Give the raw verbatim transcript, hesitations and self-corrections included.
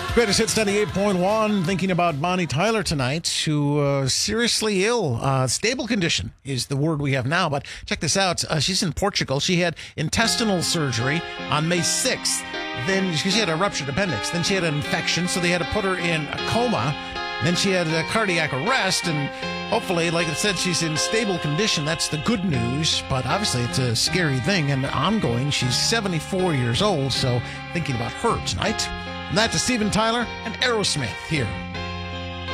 Greatest Hits ninety-eight point one. Thinking about Bonnie Tyler tonight, who uh, seriously ill. Uh, stable condition is the word we have now. But check this out. Uh, she's in Portugal. She had intestinal surgery on May sixth. Then she had a ruptured appendix. Then she had an infection, so they had to put her in a coma. Then she had a cardiac arrest, and hopefully, like I said, she's in stable condition. That's the good news, but obviously it's a scary thing and ongoing. She's seventy-four years old, so thinking about her tonight. And that's Steven Tyler and Aerosmith here